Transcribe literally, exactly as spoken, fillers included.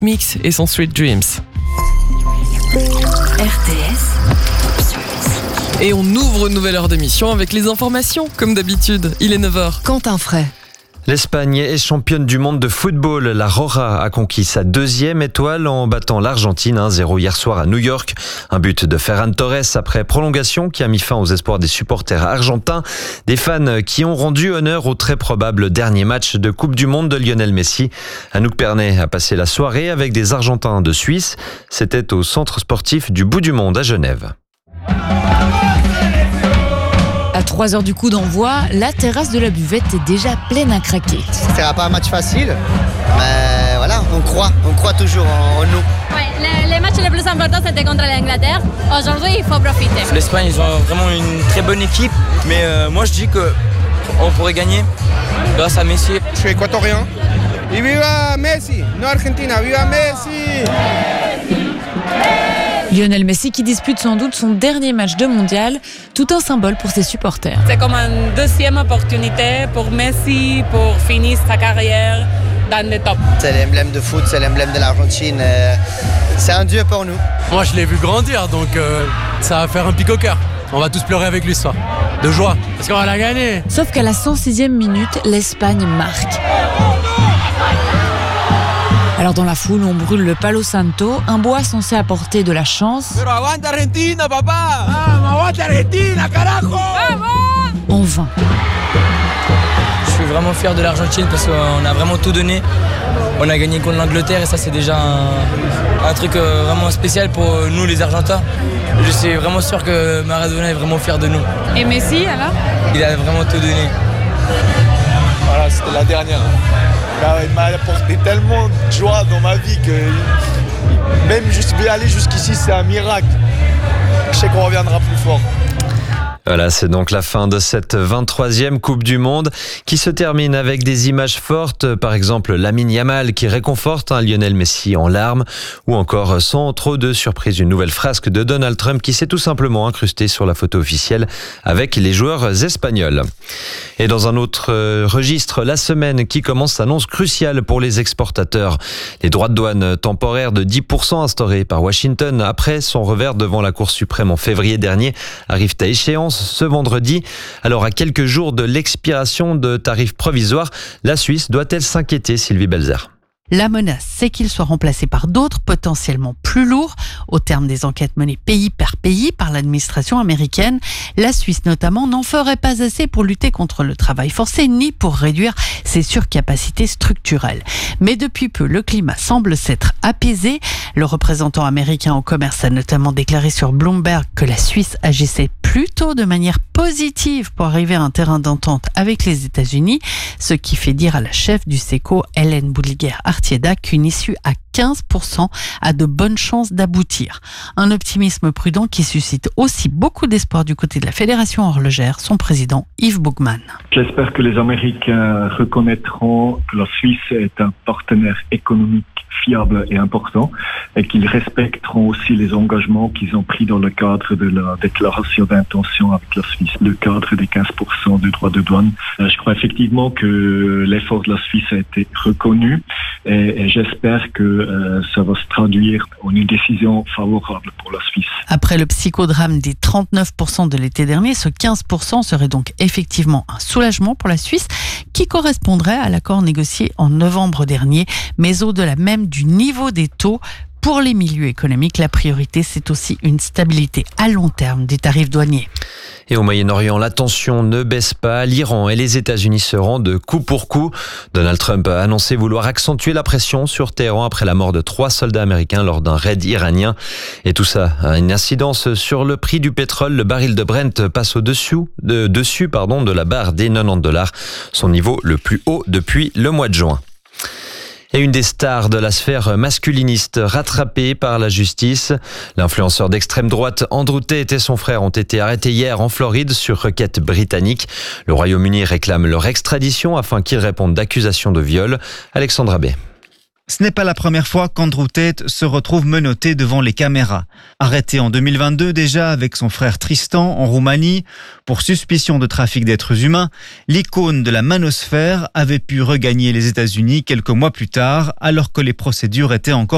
Mix et son Sweet Dreams. R T S. Et on ouvre une nouvelle heure d'émission avec les informations, comme d'habitude. Il est neuf heures. Quentin Fray. L'Espagne est championne du monde de football. La Roja a conquis sa deuxième étoile en battant l'Argentine un zéro hier soir à New York. Un but de Ferran Torres après prolongation qui a mis fin aux espoirs des supporters argentins. Des fans qui ont rendu honneur au très probable dernier match de Coupe du Monde de Lionel Messi. Anouk Pernet a passé la soirée avec des Argentins de Suisse. C'était au centre sportif du Bout du Monde à Genève. À trois heures du coup d'envoi, la terrasse de la buvette est déjà pleine à craquer. Ce ne sera pas un match facile, mais voilà, on croit, on croit toujours en, en nous. Ouais, le, le match le plus important c'était contre l'Angleterre. Aujourd'hui, il faut profiter. L'Espagne, ils ont vraiment une très bonne équipe, mais euh, moi je dis qu'on pourrait gagner grâce à Messi. Je suis équatorien. Et viva Messi, no Argentina, viva Messi! Lionel Messi qui dispute sans doute son dernier match de mondial, tout un symbole pour ses supporters. C'est comme une deuxième opportunité pour Messi pour finir sa carrière dans le top. C'est l'emblème de foot, c'est l'emblème de l'Argentine. C'est un dieu pour nous. Moi je l'ai vu grandir, donc euh, ça va faire un pic au cœur. On va tous pleurer avec lui ce soir, de joie, parce qu'on va la gagner. Sauf qu'à la cent sixième minute, l'Espagne marque. Alors dans la foule, on brûle le Palo Santo, un bois censé apporter de la chance. Pero aguanta Argentina, papa! Ah, aguanta Argentina, carajo! En vain. Je suis vraiment fier de l'Argentine parce qu'on a vraiment tout donné. On a gagné contre l'Angleterre et ça c'est déjà un, un truc vraiment spécial pour nous les Argentins. Je suis vraiment sûr que Maradona est vraiment fier de nous. Et Messi alors? Il a vraiment tout donné. Voilà, c'était la dernière. Il m'a apporté tellement de joie dans ma vie que même juste aller jusqu'ici, c'est un miracle. Je sais qu'on reviendra plus fort. Voilà, c'est donc la fin de cette vingt-troisième Coupe du Monde qui se termine avec des images fortes, par exemple Lamine Yamal qui réconforte hein, Lionel Messi en larmes, ou encore sans trop de surprise, une nouvelle frasque de Donald Trump qui s'est tout simplement incrustée sur la photo officielle avec les joueurs espagnols. Et dans un autre registre, la semaine qui commence s'annonce cruciale pour les exportateurs. Les droits de douane temporaires de dix pour cent instaurés par Washington après son revers devant la Cour suprême en février dernier arrivent à échéance ce vendredi. Alors à quelques jours de l'expiration de tarifs provisoires, la Suisse doit-elle s'inquiéter, Sylvie Belzer? La menace, c'est qu'il soit remplacé par d'autres potentiellement plus lourds. Au terme des enquêtes menées pays par pays par l'administration américaine, la Suisse notamment n'en ferait pas assez pour lutter contre le travail forcé ni pour réduire ses surcapacités structurelles. Mais depuis peu, le climat semble s'être apaisé. Le représentant américain au commerce a notamment déclaré sur Bloomberg que la Suisse agissait plutôt de manière positive pour arriver à un terrain d'entente avec les États-Unis, ce qui fait dire à la chef du SECO, Hélène Boudliguer-Artieda, qu'une issue à quinze pour cent a de bonnes chances d'aboutir. Un optimisme prudent qui suscite aussi beaucoup d'espoir du côté de la Fédération horlogère, son président Yves Bougman. J'espère que les Américains reconnaîtront que la Suisse est un partenaire économique fiable et important et qu'ils respecteront aussi les engagements qu'ils ont pris dans le cadre de la déclaration d'intention avec la Suisse, le cadre des quinze pour cent de droits de douane. Je crois effectivement que l'effort de la Suisse a été reconnu et, et j'espère que euh, ça va se traduire en une décision favorable pour la Suisse. Après le psychodrame des trente-neuf pour cent de l'été dernier, ce quinze pour cent serait donc effectivement un soulagement pour la Suisse qui correspondrait à l'accord négocié en novembre dernier, mais au-delà même du niveau des taux. Pour les milieux économiques, la priorité, c'est aussi une stabilité à long terme des tarifs douaniers. Et au Moyen-Orient, la tension ne baisse pas. L'Iran et les États-Unis se rendent coup pour coup. Donald Trump a annoncé vouloir accentuer la pression sur Téhéran après la mort de trois soldats américains lors d'un raid iranien. Et tout ça a une incidence sur le prix du pétrole. Le baril de Brent passe au-dessus de, dessus, pardon, de la barre des quatre-vingt-dix dollars, son niveau le plus haut depuis le mois de juin. Et une des stars de la sphère masculiniste rattrapée par la justice. L'influenceur d'extrême droite Andrew Tate et son frère ont été arrêtés hier en Floride sur requête britannique. Le Royaume-Uni réclame leur extradition afin qu'ils répondent d'accusations de viol. Alexandra B. Ce n'est pas la première fois qu'Andrew Tate se retrouve menotté devant les caméras. Arrêté en deux mille vingt-deux déjà avec son frère Tristan en Roumanie pour suspicion de trafic d'êtres humains, l'icône de la manosphère avait pu regagner les États-Unis quelques mois plus tard alors que les procédures étaient encore